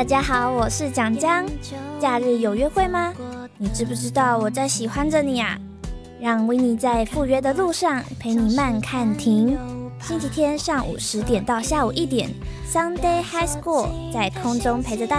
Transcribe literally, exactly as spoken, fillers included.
大家好，我是蒋江。假日有约会吗？你知不知道我在喜欢着你啊？让维尼在赴约的路上陪你慢看停。星期天上午十点到下午一点 ，Sunday High School 在空中陪着大家。